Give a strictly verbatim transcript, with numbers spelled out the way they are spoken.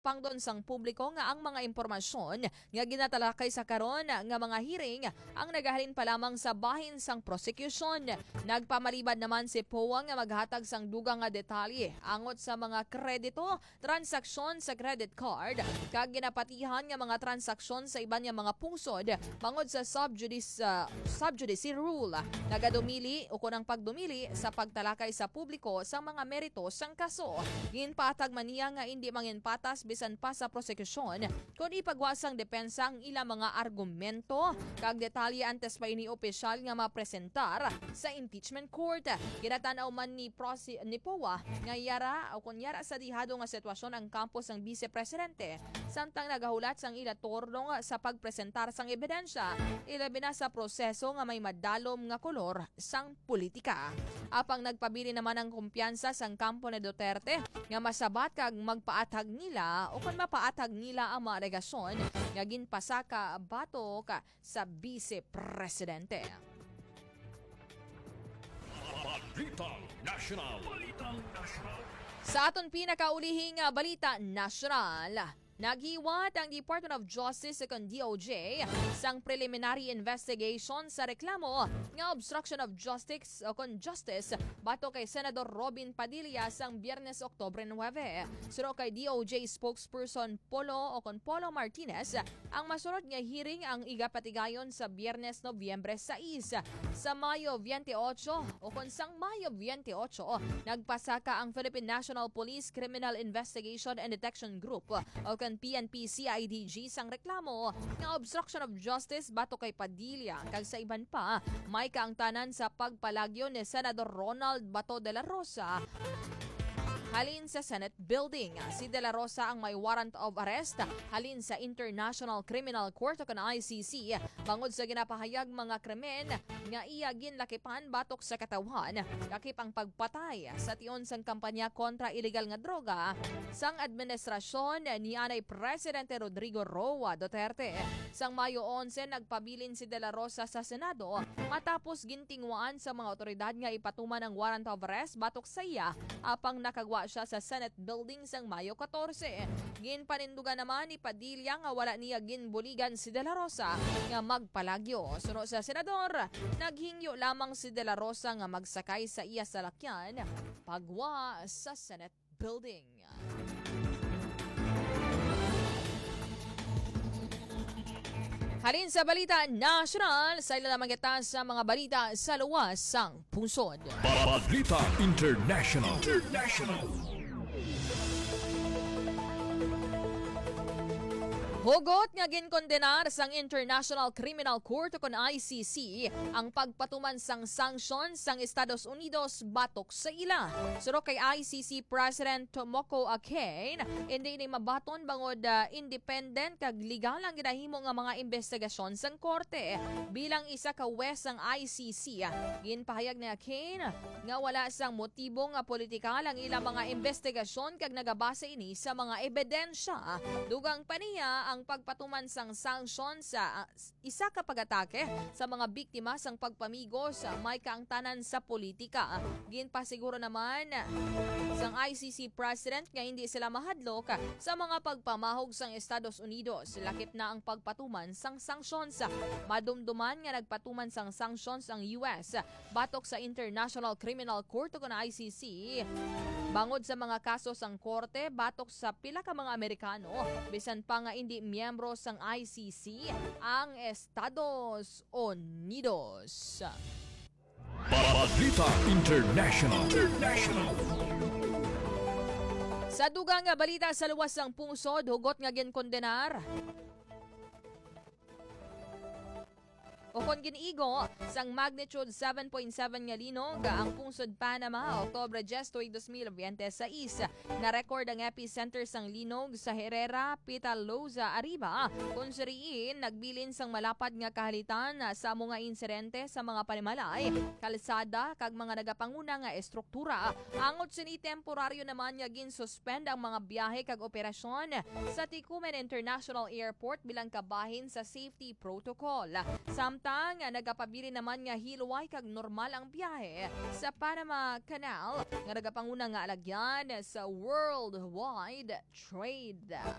pangdon sang publiko nga ang mga impormasyon nga ginatalakay sa karon nga mga hearing ang nagahalin pa lamang sa bahin sang prosecution. Nagpamalibad naman si P O A nga maghatag sang dugang nga detalye angot sa mga kredito, transaksyon sa credit card, kag ginapatihan nga mga transaksyon sa iban nga mga pungsod bangod sa subjudice uh, subjudice rule. Nagadumili o kunang pagdumili sa pagtalakay sa publiko sa mga merito sang kaso. Ginpatag man niya nga hindi manginpatas bisan pa sa prosekusyon kung ipagwasang depensa ang ilang mga argumento kag detalye antes pa ini opisyal nga mapresentar sa impeachment court. Ginatanaw man ni prosi ni P O A nga yara o kunyara sa dihado nga sitwasyon ang kampos ng Vice Presidente samtang nagahulat sang ila torno sa pagpresentar sang ebidensya ilabi na sa proseso nga may madalom nga kolor sang politika. Apang nagpabili naman ang kumpiyansa sang kampo ni Duterte nga masabat kag magpaatag nila o kung mapaatag nila ang mga alegasyon nga ginpasaka batok sa Vice Presidente. Balitang National. Balitang National. Sa aton pinakaulihing balita nasyonal, naghiwat ang Department of Justice sa D O J sang preliminary investigation sa reklamo nga obstruction of justice o kon justice bato kay Senador Robin Padilla sang Biyernes Oktubre nine. Suro kay D O J spokesperson Polo o kon Polo Martinez, ang masunod nga hearing ang igapatigayon sa Biyernes Nobyembre sais. Sa Mayo twenty-eight o kon sang Mayo twenty-eight, nagpasaka ang Philippine National Police Criminal Investigation and Detection Group o P N P C I D G sang reklamo nga obstruction of justice bato kay Padilla kag sa iban pa may kaangtanan sa pagpalagyo ni Senador Ronald Bato de la Rosa halin sa Senate Building. Si De La Rosa ang may warrant of arrest halin sa International Criminal Court o I C C bangod sa ginapahayag mga krimen nga iya ginlakipan batok sa katawan kakip ang pagpatay sa tion sang kampanya kontra illegal nga droga sang administrasyon ni anay Presidente Rodrigo Roa Duterte. Sang Mayo eleven nagpabilin si De La Rosa sa Senado matapos gintingwaan sa mga otoridad nga ipatuman ang warrant of arrest batok sa iya apang nakagwa siya sa Senate Building sang Mayo fourteen. Ginpanindugan naman ni Padilla nga wala niya ginbuligan si De La Rosa nga magpalagyo. Suno sa senador, naghingyo lamang si De La Rosa nga magsakay sa iya salakyan pagwa sa Senate Building. Halin sa balita nasyonal, sa ila lamang kita sa mga balita sa luwas sang punsod. Balita International. International. Hugot nga ginkondenar sang International Criminal Court o kon I C C ang pagpatuman sang sanction sang Estados Unidos batok sa ila. Suro kay I C C President Tomoko Akane, hindi ni mabaton bangod uh, independent kag legal ang ginahimo nga mga investigasyon sang korte. Bilang isa ka wes sang I C C, ginpahayag ni Akane nga wala sang motibo nga politikal ang ilang mga investigasyon kag nagabase ini sa mga ebidensya. Dugang pa niya ang pagpatuman sang sanction sa uh, isa ka pag-atake sa mga biktima sang pagpamigo sa may kaangtanan sa politika. Ginpasiguro naman sang I C C President nga hindi sila mahadlok sa mga pagpamahog sang Estados Unidos. Lakip na ang pagpatuman sang sanctions. Madumduman nga nagpatuman sang sanctions ang U S batok sa International Criminal Court o I C C bangod sa mga kaso sang korte batok sa pila ka mga Amerikano bisan pa nga hindi miyembro sang I C C ang Estados Unidos. Balita International. International. Sa dugang nga balita sa luwas sang pungsod, hugot nga ginkondenar o kon giniigo sang magnitude seven point seven nga linog ang pungsod Panama Oktubre ten, twenty twenty-six. Na-record ang epicenter sang linog sa Herrera, Pitaloza, Arriba kung sariin nagbilin sang malapad nga kahalitan sa mga insidente sa mga panimalay, kalsada kag mga nagapanguna nga estruktura. Angot sini temporaryo naman nga gin-suspend ang mga biyahe kag operasyon sa Ticumen International Airport bilang kabahin sa safety protocol. Samtang Samtang nga nagapabili naman nga hilway kag normal ang biyahe sa Panama Canal nga nagapanguna nga alagyan sa worldwide trade.